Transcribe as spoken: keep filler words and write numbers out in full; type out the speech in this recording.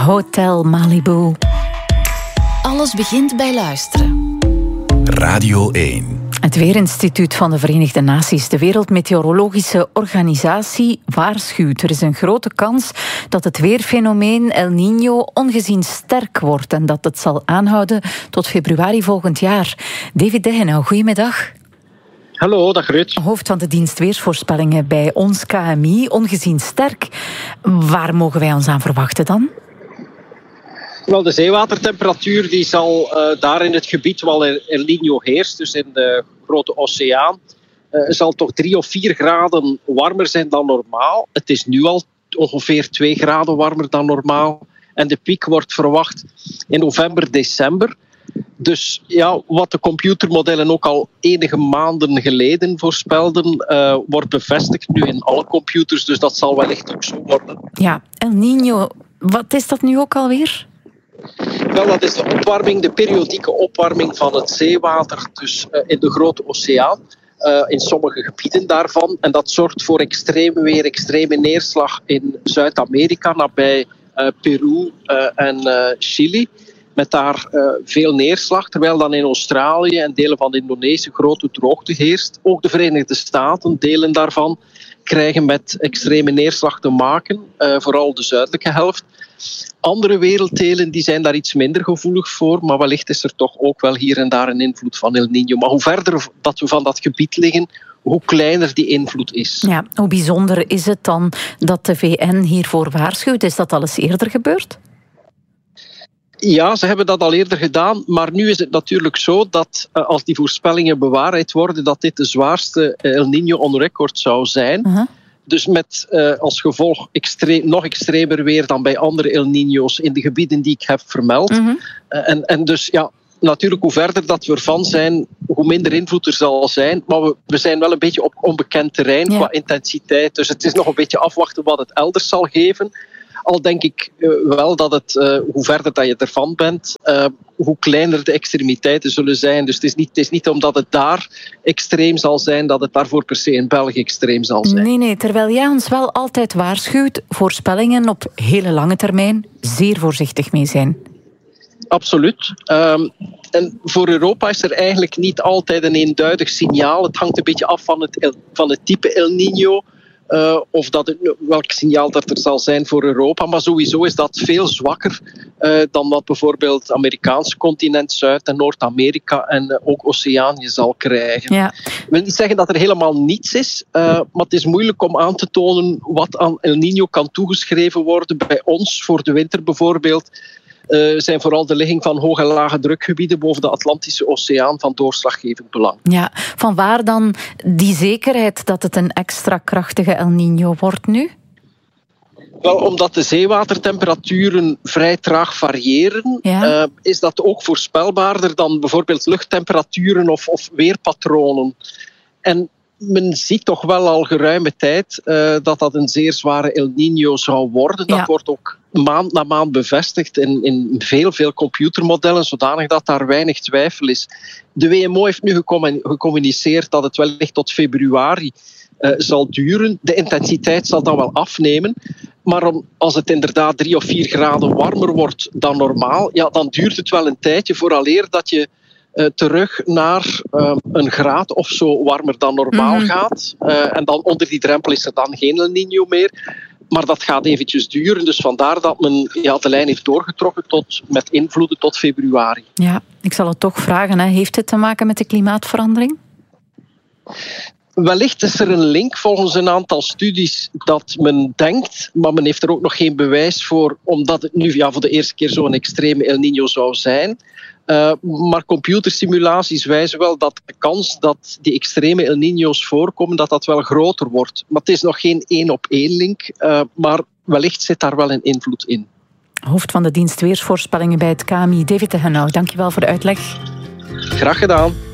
Hotel Malibu. Alles begint bij luisteren. Radio één. Het Weerinstituut van de Verenigde Naties, de Wereldmeteorologische Organisatie, waarschuwt. Er is een grote kans dat het weerfenomeen El Niño ongezien sterk wordt en dat het zal aanhouden tot februari volgend jaar. David Deggenau, goedemiddag. Hallo, dag Ruud. Hoofd van de dienst Weersvoorspellingen bij ons K M I, ongezien sterk. Waar mogen wij ons aan verwachten dan? Wel, de zeewatertemperatuur die zal uh, daar in het gebied waar El Niño heerst, dus in de grote oceaan, uh, zal toch drie of vier graden warmer zijn dan normaal. Het is nu al ongeveer twee graden warmer dan normaal. En de piek wordt verwacht in november, december. Dus ja, wat de computermodellen ook al enige maanden geleden voorspelden, uh, wordt bevestigd nu in alle computers. Dus dat zal wellicht ook zo worden. Ja, El Niño, wat is dat nu ook alweer? Wel, dat is de opwarming, de periodieke opwarming van het zeewater, dus uh, in de grote oceaan, uh, in sommige gebieden daarvan. En dat zorgt voor extreme weer, extreme neerslag in Zuid-Amerika, nabij uh, Peru uh, en uh, Chili. Met daar uh, veel neerslag, terwijl dan in Australië en delen van Indonesië grote droogte heerst. Ook de Verenigde Staten, delen daarvan, krijgen met extreme neerslag te maken, uh, vooral de zuidelijke helft. Andere werelddelen die zijn daar iets minder gevoelig voor, maar wellicht is er toch ook wel hier en daar een invloed van El Niño. Maar hoe verder dat we van dat gebied liggen, hoe kleiner die invloed is. Ja, hoe bijzonder is het dan dat de V N hiervoor waarschuwt? Is dat al eens eerder gebeurd? Ja, ze hebben dat al eerder gedaan, maar nu is het natuurlijk zo dat uh, als die voorspellingen bewaarheid worden, dat dit de zwaarste El Niño on record zou zijn. Uh-huh. Dus met uh, als gevolg extreem, nog extremer weer dan bij andere El Niño's in de gebieden die ik heb vermeld. Uh-huh. Uh, en, en dus ja, natuurlijk hoe verder dat we ervan zijn, hoe minder invloed er zal zijn. Maar we, we zijn wel een beetje op onbekend terrein ja. qua intensiteit. Dus het is nog een beetje afwachten wat het elders zal geven. Al denk ik uh, wel dat het, uh, hoe verder dat je ervan bent, uh, hoe kleiner de extremiteiten zullen zijn. Dus het is, niet, het is niet omdat het daar extreem zal zijn, dat het daarvoor per se in België extreem zal zijn. Nee, nee, terwijl jij ons wel altijd waarschuwt, voorspellingen op hele lange termijn, zeer voorzichtig mee zijn. Absoluut. Um, en voor Europa is er eigenlijk niet altijd een eenduidig signaal. Het hangt een beetje af van het, van het type El Niño. Uh, of dat het, welk signaal dat er zal zijn voor Europa. Maar sowieso is dat veel zwakker uh, dan wat bijvoorbeeld het Amerikaanse continent, Zuid- en Noord-Amerika en uh, ook Oceanië zal krijgen. Ja. Ik wil niet zeggen dat er helemaal niets is, uh, maar het is moeilijk om aan te tonen wat aan El Niño kan toegeschreven worden. Bij ons, voor de winter bijvoorbeeld, Uh, zijn vooral de ligging van hoge en lage drukgebieden boven de Atlantische Oceaan van doorslaggevend belang. Ja, vanwaar dan die zekerheid dat het een extra krachtige El Niño wordt nu? Wel, omdat de zeewatertemperaturen vrij traag variëren, ja. uh, is dat ook voorspelbaarder dan bijvoorbeeld luchttemperaturen of, of weerpatronen. En men ziet toch wel al geruime tijd uh, dat dat een zeer zware El Niño zou worden. Dat ja. wordt ook maand na maand bevestigd in, in veel, veel computermodellen, zodanig dat daar weinig twijfel is. De W M O heeft nu gecommuniceerd dat het wellicht tot februari uh, zal duren. De intensiteit zal dan wel afnemen. Maar om, als het inderdaad drie of vier graden warmer wordt dan normaal, ja, dan duurt het wel een tijdje vooraleer dat je Uh, terug naar uh, een graad of zo warmer dan normaal mm-hmm. gaat. Uh, en dan onder die drempel is er dan geen El Niño meer. Maar dat gaat eventjes duren. Dus vandaar dat men ja, de lijn heeft doorgetrokken tot, met invloeden tot februari. Ja, ik zal het toch vragen. Hè. Heeft het te maken met de klimaatverandering? Wellicht is er een link volgens een aantal studies dat men denkt, maar men heeft er ook nog geen bewijs voor, omdat het nu ja, voor de eerste keer zo'n extreme El Niño zou zijn. Uh, maar computersimulaties wijzen wel dat de kans dat die extreme El Niño's voorkomen, dat dat wel groter wordt. Maar het is nog geen één op één link, uh, maar wellicht zit daar wel een invloed in. Hoofd van de dienst Weersvoorspellingen bij het K M I, David Deggenau, dankjewel voor de uitleg. Graag gedaan.